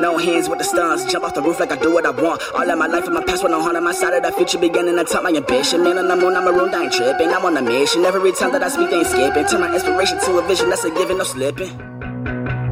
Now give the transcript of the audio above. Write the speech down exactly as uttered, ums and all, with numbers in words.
No hands with the stars, jump off the roof like I do what I want. All of my life in my past with no heart on my side of the future, beginning to top my ambition. Man on the moon, I'm marooned, I ain't tripping. I'm on a mission. Every time that I speak, they ain't skipping. Turn my inspiration to a vision, that's a given, no slipping.